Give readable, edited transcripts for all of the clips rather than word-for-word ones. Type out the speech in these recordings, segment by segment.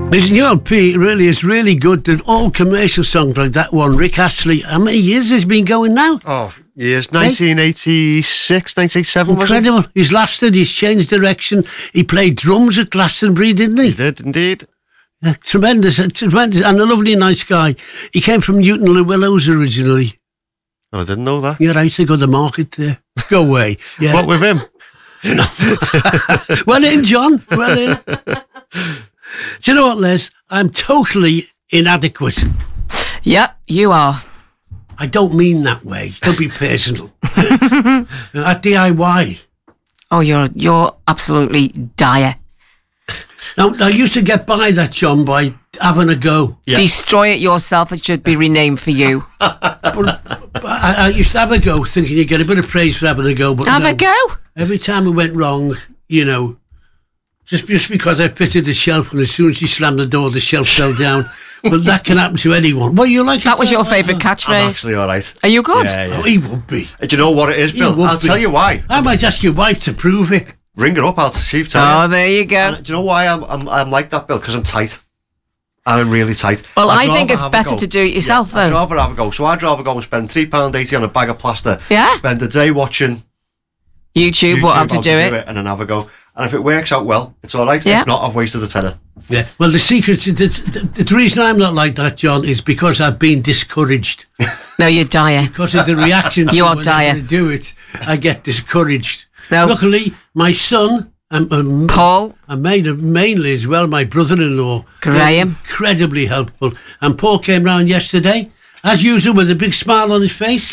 You know, Pete, really, it's really good that all commercial songs like that one, Rick Astley, how many years has been going now? Oh, years, 1986, 1987, incredible. Was it? He's lasted, he's changed direction. He played drums at Glastonbury, didn't he? He did, indeed. Yeah, tremendous, and a lovely, nice guy. He came from Newton Le Willows originally. Oh, I didn't know that. Yeah, I used to go to the market there. Go away. Yeah. What with him? No. Well in, John. Well in. Do you know what, Les? I'm totally inadequate. Yep, you are. I don't mean that way. Don't be personal. At DIY. Oh, you're absolutely dire. Now, I used to get by that, John, by having a go. Yeah. Destroy it yourself. It should be renamed for you. But I used to have a go, thinking you'd get a bit of praise for having a go. But have a go? Every time it went wrong, you know, just because I fitted the shelf, and as soon as she slammed the door, the shelf fell down. But that can happen to anyone. Well, you like that was your favourite catchphrase. I'm actually all right. Are you good? Yeah. Oh, he would be. Do you know what it is, Bill? I'll tell you why. I might ask your wife to prove it. Ring her up, I'll see. Oh, there you go. And do you know why I'm like that, Bill? Because I'm tight. I'm really tight. Well, I think it's better to do it yourself, though. I'd rather have a go. So I'd rather go and spend £3.80 on a bag of plaster. Yeah. Spend a day watching YouTube what how to do it, and then have a go. And if it works out well, it's all right. Yeah. If not, I've wasted a tenner. Yeah. Well, the secret, the reason I'm not like that, John, is because I've been discouraged. No, you're dire. Because of the reactions. You are dire. When I do it, I get discouraged. No. Luckily, my son and Paul, and mainly as well, my brother-in-law, Graham, incredibly helpful. And Paul came round yesterday, as usual, with a big smile on his face.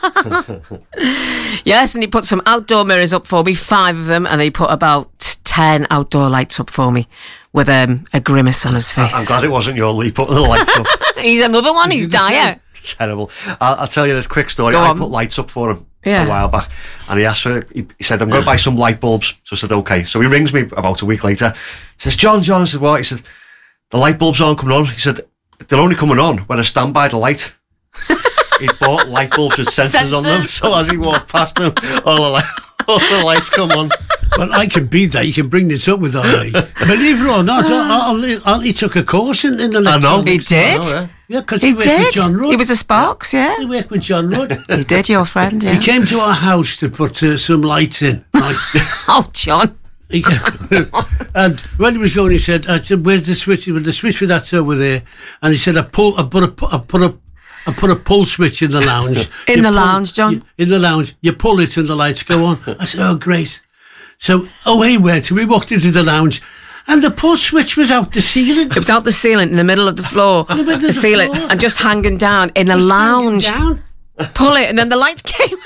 Yes, and he put some outdoor mirrors up for me, 5 of them, and he put about 10 outdoor lights up for me with a grimace on his face. I'm glad it wasn't your Lee putting the lights up. He's another one, he's dire. Terrible. I'll tell you this quick story. Go I on. put lights up for him a while back, and he asked for it. He said, I'm going to buy some light bulbs. So I said, okay. So he rings me about a week later. He says, John, I said, what? He said, the light bulbs aren't coming on. He said, they're only coming on when I stand by the light. He bought light bulbs with sensors on them, so as he walked past them, all the lights come on. Well, I can beat that. You can bring this up with Ollie. Believe it or not, Ollie took a course in the electronics. I know. He did? Yeah, because he worked with John Rudd. He was a Sparks, yeah. He worked with John Rudd. He did, your friend, yeah. He came to our house to put some lights in. Oh, John. And when he was going, he said, where's the switch? Well, the switch for that's over there. And he said, I put a pull switch in the lounge. In the lounge, John? In the lounge. You pull it and the lights go on. I said, oh, great. So away we went. We walked into the lounge and the pull switch was out the ceiling. It was out the ceiling in the middle of the floor. The ceiling. Floor. And just hanging down in the lounge. Down. Pull it and then the lights came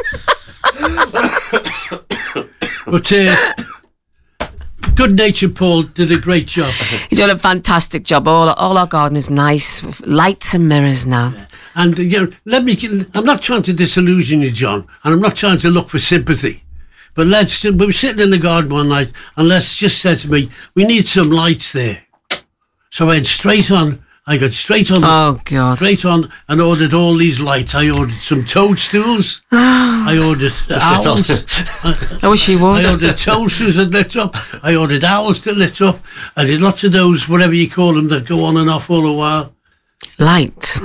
on. But good-natured Paul did a great job. He's done a fantastic job. All our garden is nice with lights and mirrors now. Yeah. And I'm not trying to disillusion you, John, and I'm not trying to look for sympathy. But we were sitting in the garden one night, and Les just said to me, "We need some lights there." So I went straight on. I got straight on. Oh God! Straight on and ordered all these lights. I ordered some toadstools. I ordered owls. I wish he would. I ordered toadstools that lit up. I ordered owls that lit up. I did lots of those, whatever you call them, that go on and off all the while. Lights.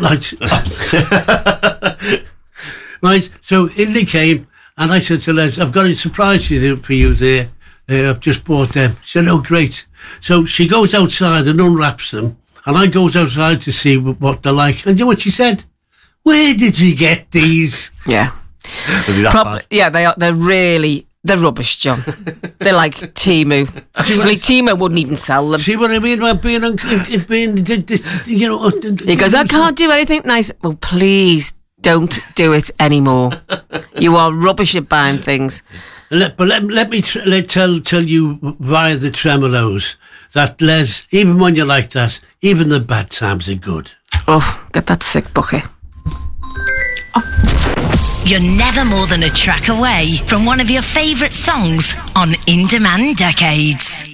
Right. So in they came, and I said to Les, "I've got a surprise for you there. I've just bought them." She said, "Oh, great." So she goes outside and unwraps them. And I goes outside to see what they're like. And you know what she said? Where did you get these? Yeah. Yeah, they are. They're rubbish, John. They're like Temu. Actually, Temu wouldn't even sell them. See what I mean about being you know. He goes, I can't do anything nice. Well, please don't do it anymore. You are rubbish at buying things. Let me tell you via the tremolos that, Les, even when you're like that, even the bad times are good. Oh, get that sick bucket. Oh. You're never more than a track away from one of your favourite songs on In Demand Decades.